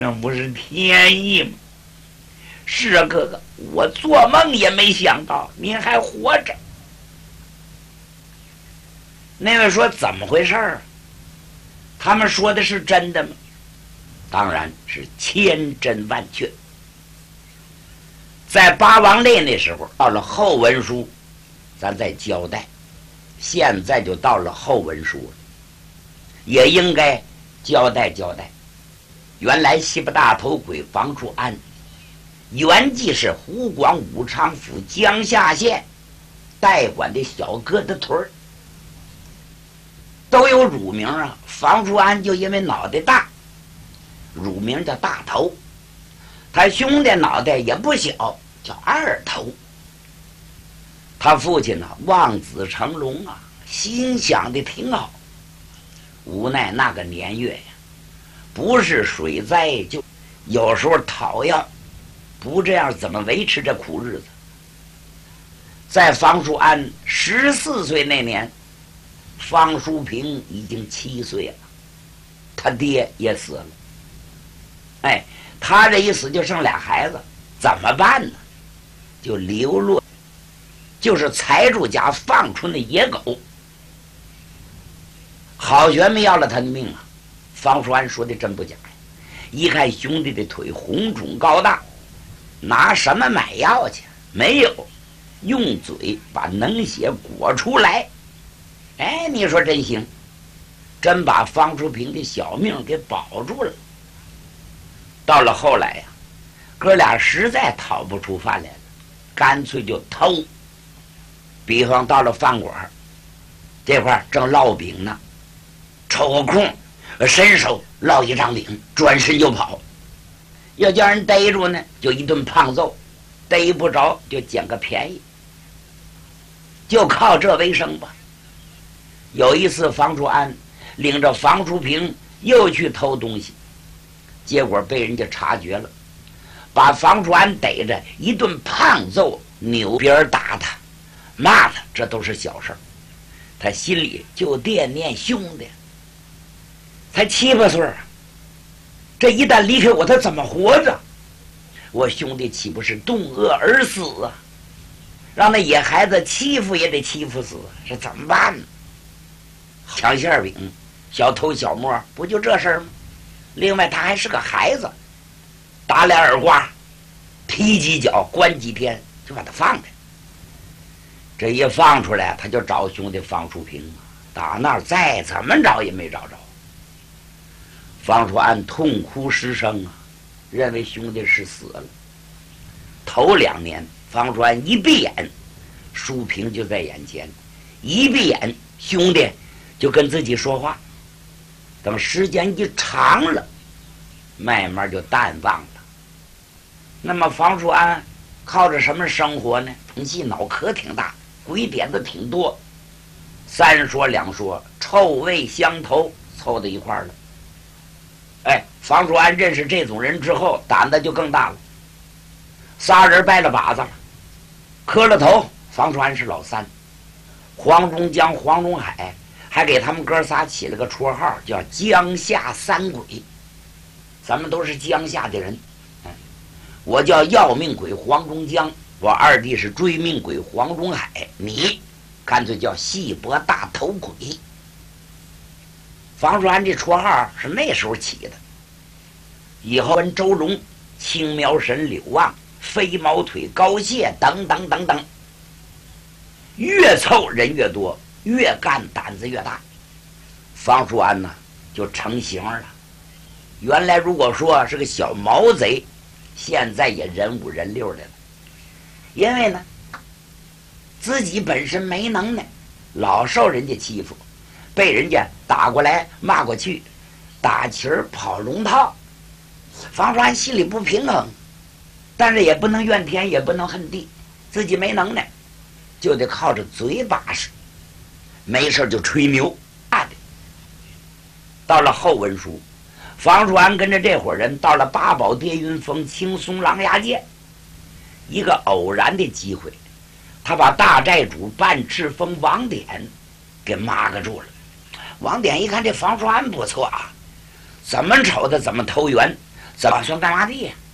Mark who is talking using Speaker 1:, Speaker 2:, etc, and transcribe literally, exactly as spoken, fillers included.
Speaker 1: 那不是天意吗？是啊，哥哥，我做梦也没想到您还活着。那位说怎么回事儿？他们说的是真的吗？当然是千真万确。在八王类那时候，到了后文书，咱再交代。现在就到了后文书了，也应该交代交代。原来西部大头鬼房叔安，原籍是湖广武昌府江夏县代管的小疙瘩屯儿，都有乳名啊。房叔安就因为脑袋大，乳名叫大头。他兄弟脑袋也不小，叫二头。他父亲呢、啊，望子成龙啊，心想的挺好。无奈那个年月呀，不是水灾就有时候讨要，不这样怎么维持这苦日子？在方叔安十四岁那年，方叔平已经七岁了，他爹也死了。哎，他这一死就剩俩孩子，怎么办呢？就流落，就是财主家放出那野狗。好学没要了他的命啊！方叔安说的真不假呀。一看兄弟的腿红肿高大，拿什么买药去？没有，用嘴把脓血裹出来。哎，你说真行，真把方叔平的小命给保住了。到了后来呀、啊，哥俩实在讨不出饭来了，干脆就偷。比方到了饭馆，这块正烙饼呢，抽个空，伸手烙一张饼，转身就跑。要叫人逮住呢，就一顿胖揍；逮不着就捡个便宜，就靠这为生吧。有一次，房叔安领着房叔平又去偷东西，结果被人家察觉了，把房叔安逮着一顿胖揍，扭别人打他，骂他，这都是小事儿。他心里就惦念兄弟，才七八岁啊，这一旦离开我，他怎么活着？我兄弟岂不是冻饿而死啊？让那野孩子欺负也得欺负死，这怎么办呢？抢馅饼，小偷小摸，不就这事儿吗？另外他还是个孩子，打俩耳刮，踢几脚，关几天，就把他放开。这一放出来，他就找兄弟方叔平，打那儿再怎么找也没找着。方叔安痛哭失声啊，认为兄弟是死了。头两年，方叔安一闭眼，叔平就在眼前；一闭眼，兄弟就跟自己说话。等时间一长了，慢慢就淡忘了。那么方叔安靠着什么生活呢？统计脑壳挺大，鬼点子挺多，三说两说，臭味相投，凑到一块儿了。哎，方叔安认识这种人之后，胆子就更大了。仨人拜了把子了，磕了头。方叔安是老三，黄忠江、黄忠海还给他们哥仨起了个绰号，叫江夏三鬼。咱们都是江夏的人，嗯，我叫要命鬼黄忠江，我二弟是追命鬼黄忠海，你干脆叫细脖大头鬼。方叔安这绰号是那时候起的，以后跟周荣、青苗神柳旺、飞毛腿高谢等等等等，越凑人越多，越干胆子越大。方叔安呢就成型了。原来如果说是个小毛贼，现在也人五人六的了。因为呢自己本身没能耐，老受人家欺负，被人家打过来骂过去，打旗儿跑龙套。方叔安心里不平衡，但是也不能怨天，也不能恨地，自己没能耐，就得靠着嘴把式，没事就吹牛啊的。到了后文书，方叔安跟着这伙人到了八宝跌云峰青松狼牙涧，一个偶然的机会，他把大寨主半赤峰王典给抹个住了。王典一看这方叔安不错啊，怎么瞅他怎么投缘， 这帮算干嘛的呀？